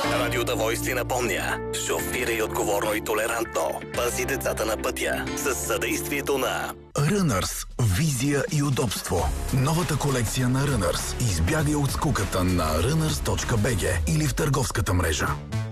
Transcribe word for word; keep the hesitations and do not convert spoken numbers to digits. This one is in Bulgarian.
Радиото Войс ти напомня: шофирай отговорно и толерантно. Пази децата на пътя с съдействието на Runners. Визия и удобство. Новата колекция на Runners. Избягай от скуката на runners точка би джи или в търговската мрежа.